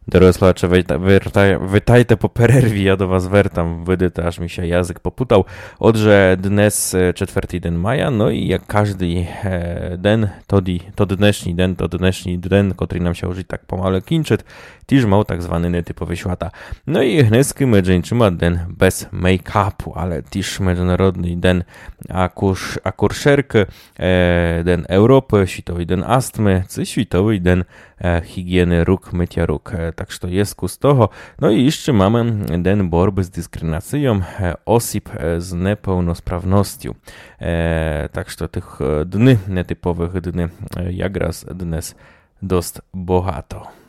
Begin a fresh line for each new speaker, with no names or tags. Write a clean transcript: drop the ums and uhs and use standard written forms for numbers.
Doroslacze, witajte po pererwі, ja do was wertam, видите, аж mi się język poputał. Отже, dnes четвертий день мая, no i jak każdy den, to dnešní den, który nam się użyć tak pomale kinczyt, też miał tak zwany nietypowy świata. No i hnezky medżeńczyma den bez make-upu, ale też międzynarodny den akurszerky, den Europy, światowy den astmy, czy światowy den higieny róg, mycia róg. Tak że jest z toho. No i jeszcze mamy den borby z dyskryminacją osób z niepełnosprawnością. Tak że tych dni nietypowych dni jak raz dnes dost bogato.